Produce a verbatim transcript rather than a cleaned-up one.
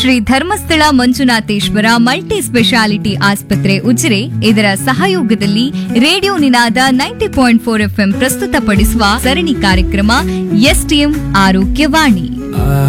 Shri Dharmasthala Manjunatheshwara multi speciality ಆಸ್ಪತ್ರೆ ಉಜಿರೆ ಇದರ ಸಹಯೋಗದಲ್ಲಿ ರೇಡಿಯೋ ನಿನಾದ ನೈಂಟಿ ಪಾಯಿಂಟ್ ಫೋರ್ ಎಫ್ಎಂ ಪ್ರಸ್ತುತಪಡಿಸುವ ಸರಣಿ ಕಾರ್ಯಕ್ರಮ ಎಸ್ಟಿಎಂ ಆರೋಗ್ಯವಾಣಿ.